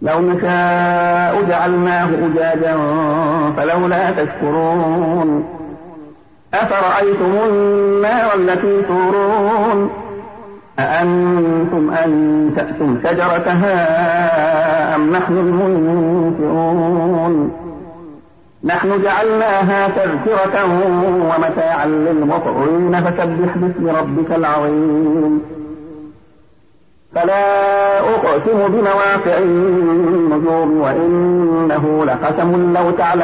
لو نشاء جعلناه أجاجا فلولا تشكرون أفرأيتم النار التي تورون أأنتم أنشأتم شجرتها أم نحن المنشئون نحن جعلناها تذكرة ومتاعا للمقوين فسبح باسم ربك العظيم فلا أقسم بمواقع النجوم وإنه لقسم لو تعلمون